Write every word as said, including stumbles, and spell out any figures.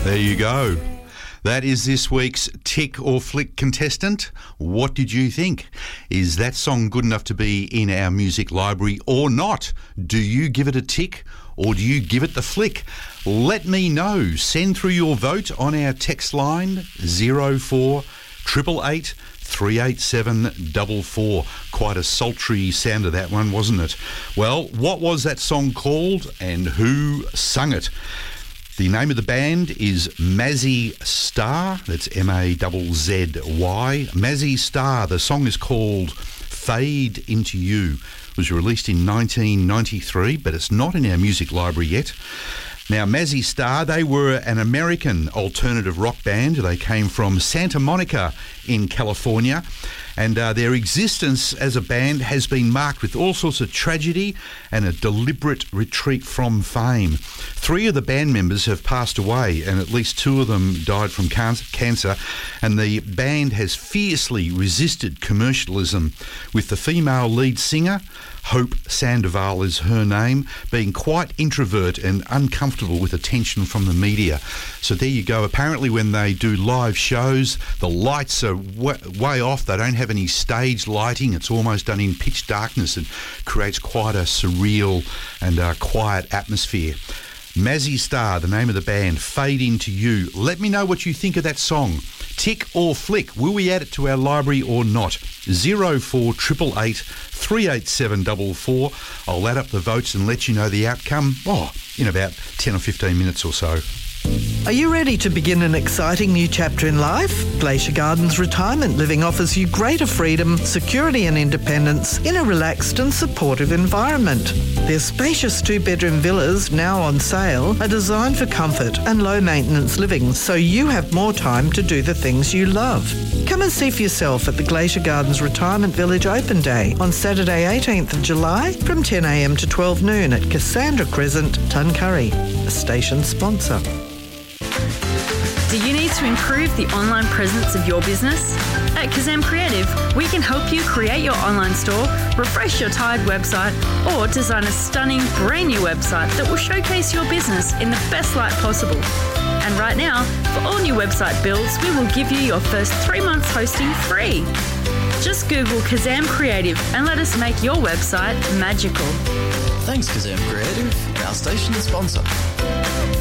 There you go. That is this week's Tick or Flick contestant. What did you think? Is that song good enough to be in our music library or not? Do you give it a tick or do you give it the flick? Let me know. Send through your vote on our text line zero four eight eight eight, three eight seven four four. Quite a sultry sound of that one, wasn't it? Well, what was that song called and who sung it? The name of the band is Mazzy Star. That's M A Z Z Y. Mazzy Star. The song is called Fade Into You. It was released in nineteen ninety-three, but it's not in our music library yet. Now, Mazzy Star, they were an American alternative rock band. They came from Santa Monica in California, and uh, their existence as a band has been marked with all sorts of tragedy and a deliberate retreat from fame. Three of the band members have passed away, and at least two of them died from cancer, and the band has fiercely resisted commercialism, with the female lead singer, Hope Sandoval is her name, being quite introvert and uncomfortable with attention from the media. So there you go. Apparently when they do live shows, the lights are w- way off. They don't have any stage lighting. It's almost done in pitch darkness and creates quite a surreal and uh, quiet atmosphere. Mazzy Star, the name of the band, Fade Into You. Let me know what you think of that song. Tick or flick, will we add it to our library or not? zero four eight eight eight, three eight seven four four. I'll add up the votes and let you know the outcome, oh, in about ten or fifteen minutes or so. Are you ready to begin an exciting new chapter in life? Glacier Gardens Retirement Living offers you greater freedom, security and independence in a relaxed and supportive environment. Their spacious two-bedroom villas, now on sale, are designed for comfort and low-maintenance living, so you have more time to do the things you love. Come and see for yourself at the Glacier Gardens Retirement Village Open Day on Saturday eighteenth of July from ten a.m. to twelve noon at Cassandra Crescent, Tuncurry, a station sponsor. Do you need to improve the online presence of your business? At Kazam Creative, we can help you create your online store, refresh your tired website, or design a stunning brand new website that will showcase your business in the best light possible. And right now, for all new website builds, we will give you your first three months hosting free. Just Google Kazam Creative and let us make your website magical. Thanks, Kazam Creative, our station sponsor.